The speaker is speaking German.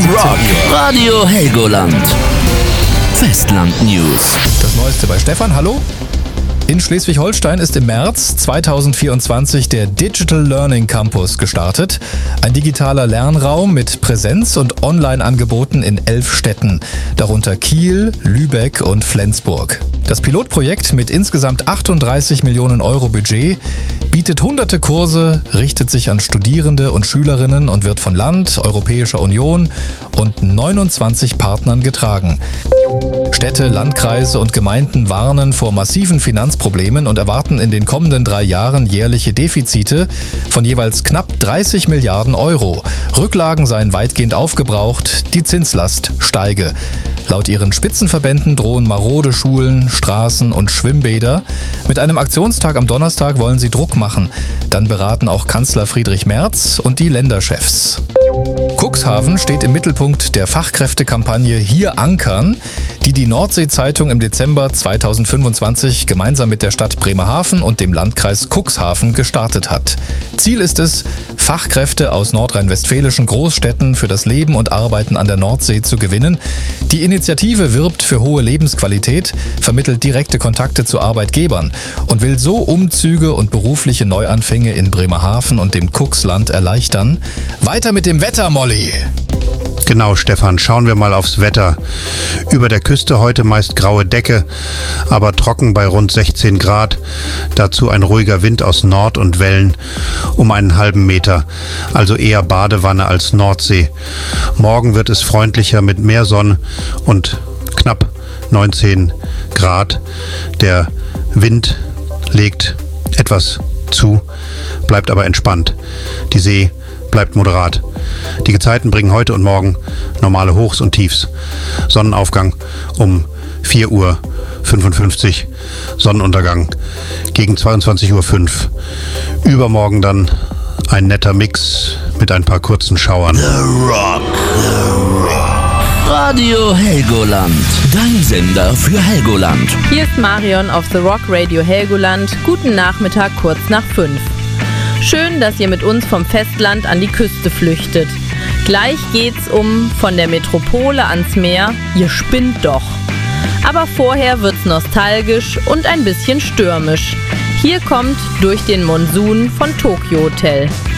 Rock. Radio Helgoland. Festland News. Das Neueste bei Stefan, hallo. In Schleswig-Holstein ist im März 2024 der Digital Learning Campus gestartet. Ein digitaler Lernraum mit Präsenz- und Online-Angeboten in 11 Städten, darunter Kiel, Lübeck und Flensburg. Das Pilotprojekt mit insgesamt 38 Millionen Euro Budget bietet hunderte Kurse, richtet sich an Studierende und Schülerinnen und wird von Land, Europäischer Union und 29 Partnern getragen. Städte, Landkreise und Gemeinden warnen vor massiven Finanzproblemen und erwarten in den kommenden 3 Jahren jährliche Defizite von jeweils knapp 30 Milliarden Euro. Rücklagen seien weitgehend aufgebraucht, die Zinslast steige. Laut ihren Spitzenverbänden drohen marode Schulen, Straßen und Schwimmbäder. Mit einem Aktionstag am Donnerstag wollen sie Druck machen. Dann beraten auch Kanzler Friedrich Merz und die Länderchefs. Cuxhaven steht im Mittelpunkt der Fachkräftekampagne Hier ankern, die Nordsee-Zeitung im Dezember 2025 gemeinsam mit der Stadt Bremerhaven und dem Landkreis Cuxhaven gestartet hat. Ziel ist es, Fachkräfte aus nordrhein-westfälischen Großstädten für das Leben und Arbeiten an der Nordsee zu gewinnen. Die Initiative wirbt für hohe Lebensqualität, vermittelt direkte Kontakte zu Arbeitgebern und will so Umzüge und berufliche Neuanfänge in Bremerhaven und dem Cuxland erleichtern. Weiter mit dem Wetter, Molly! Genau, Stefan, schauen wir mal aufs Wetter. Über der Küste heute meist graue Decke, aber trocken bei rund 16 Grad. Dazu ein ruhiger Wind aus Nord und Wellen um einen halben Meter, also eher Badewanne als Nordsee. Morgen wird es freundlicher mit mehr Sonne und knapp 19 Grad. Der Wind legt etwas zu, bleibt aber entspannt. Die See bleibt moderat. Die Gezeiten bringen heute und morgen normale Hochs und Tiefs. Sonnenaufgang um 4:55 Uhr, Sonnenuntergang gegen 22:05 Uhr. Übermorgen dann ein netter Mix mit ein paar kurzen Schauern. The Rock. Radio Helgoland. Dein Sender für Helgoland. Hier ist Marion auf The Rock Radio Helgoland. Guten Nachmittag, kurz nach 5. Schön, dass ihr mit uns vom Festland an die Küste flüchtet. Gleich geht's von der Metropole ans Meer. Ihr spinnt doch. Aber vorher wird's nostalgisch und ein bisschen stürmisch. Hier kommt Durch den Monsun von Tokyo Hotel.